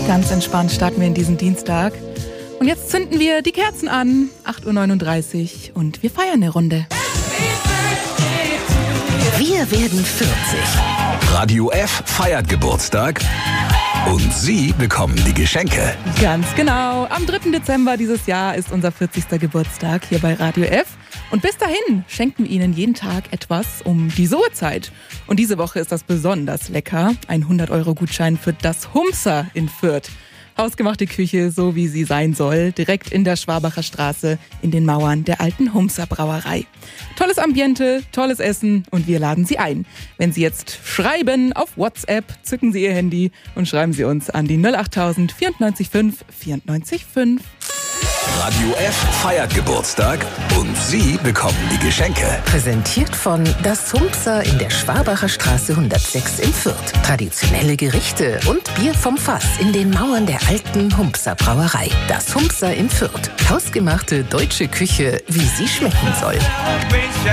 Ganz entspannt starten wir in diesen Dienstag. Und jetzt zünden wir die Kerzen an. 8.39 Uhr und wir feiern eine Runde. Wir werden 40. Radio F feiert Geburtstag und Sie bekommen die Geschenke. Ganz genau. Am 3. Dezember dieses Jahr ist unser 40. Geburtstag hier bei Radio F. Und bis dahin schenken wir Ihnen jeden Tag etwas um diese Uhrzeit. Und diese Woche ist das besonders lecker. Ein 100-Euro-Gutschein für das Humser in Fürth. Hausgemachte Küche, so wie sie sein soll, direkt in der Schwabacher Straße in den Mauern der alten Humser Brauerei. Tolles Ambiente, tolles Essen und wir laden Sie ein. Wenn Sie jetzt schreiben auf WhatsApp, zücken Sie Ihr Handy und schreiben Sie uns an die 08000 94 5 94 5. Radio F feiert Geburtstag und Sie bekommen die Geschenke. Präsentiert von Das Humser in der Schwabacher Straße 106 in Fürth. Traditionelle Gerichte und Bier vom Fass in den Mauern der alten Humser Brauerei. Das Humser in Fürth. Hausgemachte deutsche Küche, wie sie schmecken soll.